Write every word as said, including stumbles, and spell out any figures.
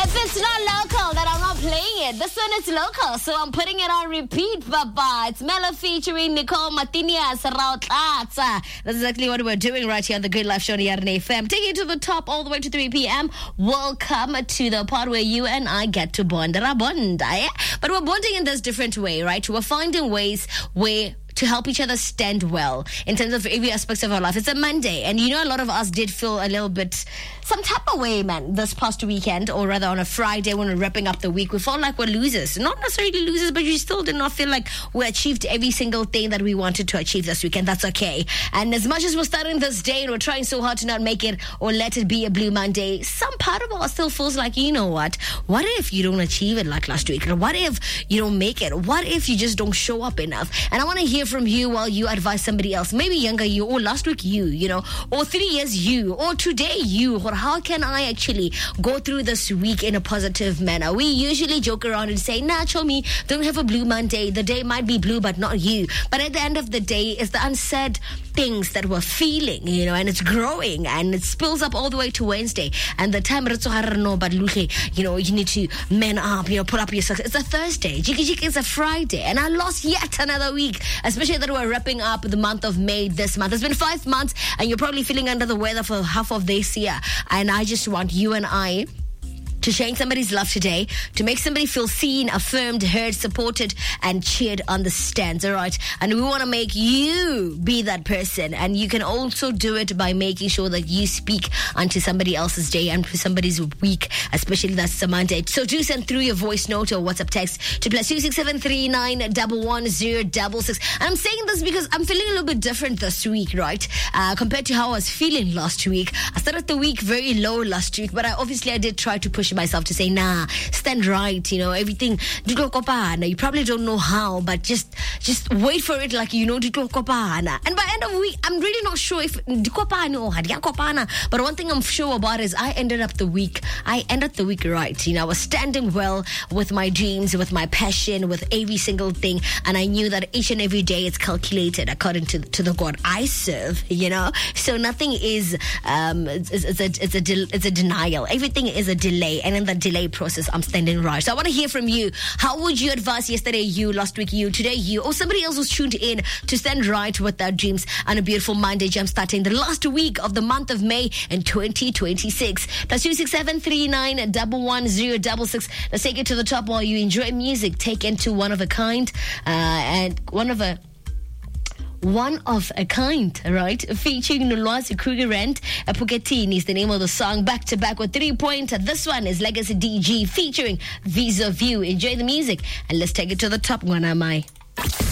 If it's not local, then I'm not playing it. This one is local, so I'm putting it on repeat, Baba. It's Mela featuring Nicole Martinez. That's exactly what we're doing right here on the Good Life Show on R N F M. Taking it to the top all the way to three p.m. Welcome to the part where you and I get to bond. But we're bonding in this different way, right? We're finding ways where to help each other stand well in terms of every aspect of our life. It's a Monday, and you know a lot of us did feel a little bit some type of way, man, this past weekend, or rather on a Friday when we're wrapping up the week. We felt like we're losers. Not necessarily losers, but you still did not feel like we achieved every single thing that we wanted to achieve this weekend. That's okay. And as much as we're starting this day and we're trying so hard to not make it or let it be a blue Monday, some part of us still feels like, you know what? What if you don't achieve it like last week? What if you don't make it? What if you just don't show up enough? And I want to hear from you while you advise somebody else, maybe younger you, or last week you, you know, or three years you, or today you, or how can I actually go through this week in a positive manner? We usually joke around and say, nah, show me, don't have a blue Monday. The day might be blue, but not you. But at the end of the day, it's the unsaid things that we're feeling, you know, and it's growing and it spills up all the way to Wednesday. And the time, but you know, you need to man up, you know, put up your success. It's a Thursday. Jiki Jiki is a Friday. And I lost yet another week, especially that we're wrapping up the month of May this month. It's been five months and you're probably feeling under the weather for half of this year. And I just want you and I to change somebody's life today, to make somebody feel seen, affirmed, heard, supported, and cheered on the stands, all right? And we want to make you be that person. And you can also do it by making sure that you speak onto somebody else's day and somebody's week, especially that's the Monday. So do send through your voice note or WhatsApp text to plus two six seven three nine one one zero six six. And I'm saying this because I'm feeling a little bit different this week, right? Uh, compared to how I was feeling last week. I started the week very low last week, but I obviously I did try to push myself to say, nah, stand right, you know, everything. You probably don't know how, but just just wait for it, like, you know, and by end of the week, I'm really not sure if but one thing I'm sure about is I ended up the week, I ended the week right, you know, I was standing well with my dreams, with my passion, with every single thing, and I knew that each and every day it's calculated according to, to the God I serve, you know, so nothing is um it's, it's, a, it's, a, de- it's a denial, everything is a delay, and in the delay process, I'm standing right. So I want to hear from you. How would you advise yesterday you, last week you, today you, or somebody else who's tuned in to stand right with their dreams on a beautiful Monday, jump starting the last week of the month of May in twenty twenty-six. Plus two six seven three nine one one zero six six. Let's take it to the top while you enjoy music. Take into one of a kind, uh, and one of a One of a Kind, right? Featuring Nolwazi Krugerrand. Puketini is the name of the song. Back to back with three pointer. This one is Legacy D G featuring Visa View. Enjoy the music and let's take it to the top. One am I.